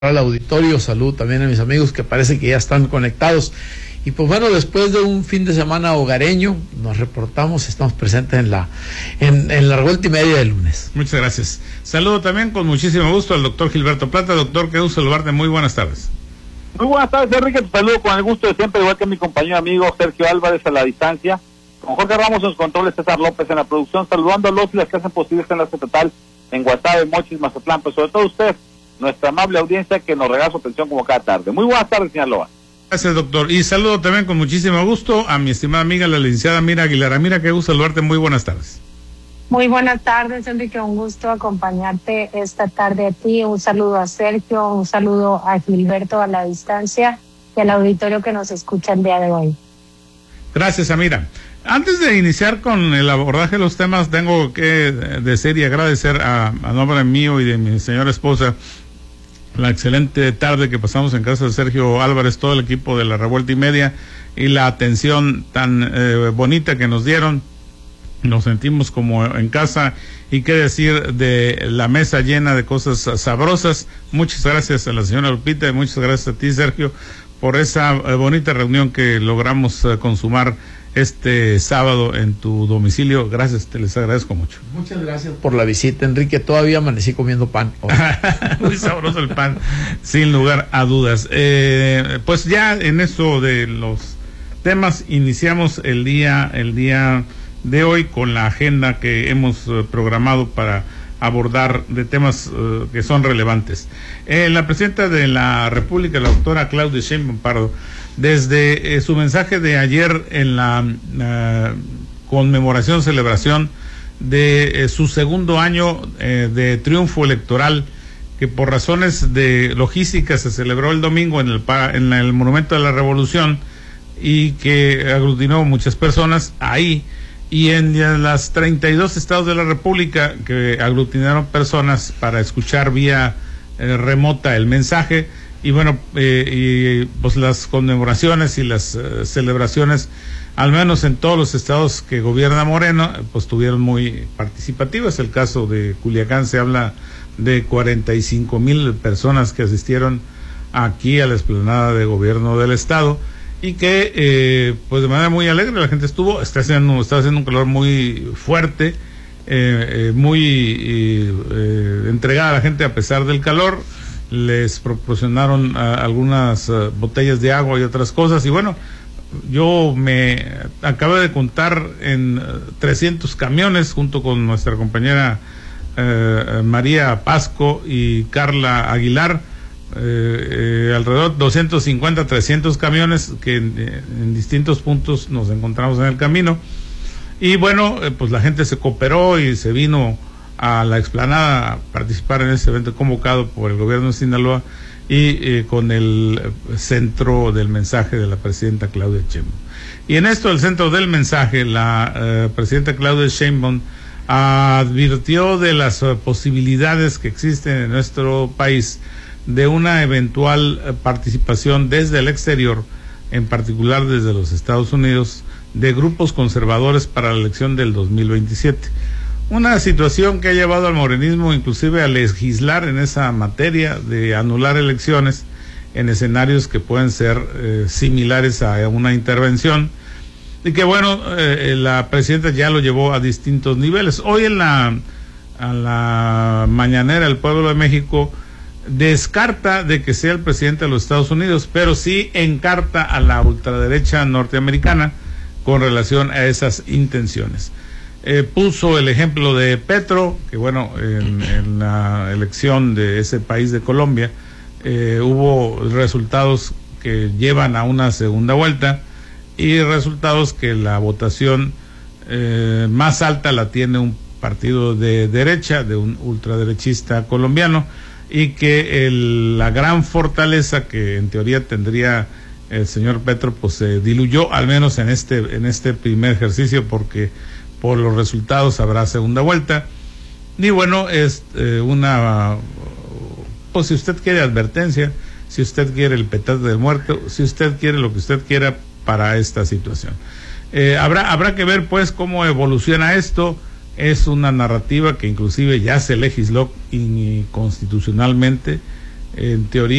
al auditorio, salud también a mis amigos que parece que ya están conectados. Y pues bueno, después de un fin de semana hogareño, nos reportamos, estamos presentes en la revuelta y media del lunes. Muchas gracias. Saludo también con muchísimo gusto al doctor Gilberto Plata. Doctor, qué gusto saludarte, muy buenas tardes. Muy buenas tardes, Enrique, te saludo con el gusto de siempre, igual que mi compañero amigo Sergio Álvarez a la distancia, con Jorge Ramos en los controles, César López en la producción, saludando a los y las que hacen posible esta enlace total en Guasave, Mochis, Mazatlán, pero sobre todo usted, nuestra amable audiencia que nos regala su atención como cada tarde. Muy buenas tardes, Sinaloa. Gracias, doctor. Y saludo también con muchísimo gusto a mi estimada amiga, la licenciada Mira Aguilar. Mira, qué gusto saludarte, muy buenas tardes. Muy buenas tardes, Enrique, un gusto acompañarte esta tarde a ti. Un saludo a Sergio, un saludo a Gilberto a la distancia y al auditorio que nos escucha el día de hoy. Gracias, Amira. Antes de iniciar con el abordaje de los temas, tengo que decir y agradecer a nombre mío y de mi señora esposa la excelente tarde que pasamos en casa de Sergio Álvarez, todo el equipo de la revuelta y media, y la atención tan bonita que nos dieron. Nos sentimos como en casa, y qué decir de la mesa llena de cosas sabrosas. Muchas gracias a la señora Lupita y muchas gracias a ti, Sergio, por esa bonita reunión que logramos consumar este sábado en tu domicilio. Gracias, te les agradezco mucho. Muchas gracias por la visita, Enrique. Todavía amanecí comiendo pan. Muy sabroso el pan, sin lugar a dudas. Pues ya en eso de los temas iniciamos el día de hoy con la agenda que hemos programado para abordar de temas que son relevantes. La presidenta de la República, la doctora Claudia Sheinbaum Pardo, desde su mensaje de ayer en la celebración de su segundo año de triunfo electoral, que por razones de logística se celebró el domingo en el Monumento de la Revolución, y que aglutinó muchas personas ahí, y en las 32 estados de la República que aglutinaron personas para escuchar vía remota el mensaje. Y bueno, pues las conmemoraciones y las celebraciones, al menos en todos los estados que gobierna Moreno, pues estuvieron muy participativas. El caso de Culiacán, se habla de 45,000 personas que asistieron aquí a la explanada de gobierno del estado, y que pues de manera muy alegre la gente está haciendo un calor muy fuerte, muy entregada a la gente a pesar del calor. Les proporcionaron algunas botellas de agua y otras cosas, y bueno, yo me acabo de contar en 300 camiones junto con nuestra compañera María Pasco y Carla Aguilar, alrededor de 250, 300 camiones que en distintos puntos nos encontramos en el camino. Y bueno, pues la gente se cooperó y se vino a la explanada a participar en este evento convocado por el gobierno de Sinaloa, y con el centro del mensaje de la presidenta Claudia Sheinbaum. Y en esto, el centro del mensaje, la presidenta Claudia Sheinbaum advirtió de las posibilidades que existen en nuestro país de una eventual participación desde el exterior, en particular desde los Estados Unidos, de grupos conservadores para la elección del 2027. Una situación que ha llevado al morenismo inclusive a legislar en esa materia de anular elecciones en escenarios que pueden ser similares a una intervención, y que bueno, la presidenta ya lo llevó a distintos niveles. Hoy a la mañanera el pueblo de México descarta de que sea el presidente de los Estados Unidos, pero sí encarta a la ultraderecha norteamericana con relación a esas intenciones. Puso el ejemplo de Petro, que bueno, en la elección de ese país de Colombia hubo resultados que llevan a una segunda vuelta, y resultados que la votación más alta la tiene un partido de derecha, de un ultraderechista colombiano, y que la gran fortaleza que en teoría tendría el señor Petro pues se diluyó, al menos en este primer ejercicio, porque por los resultados habrá segunda vuelta. Y bueno, es pues si usted quiere advertencia, si usted quiere el petate del muerto, si usted quiere lo que usted quiera para esta situación. Habrá que ver pues cómo evoluciona esto. Es una narrativa que inclusive ya se legisló inconstitucionalmente en teoría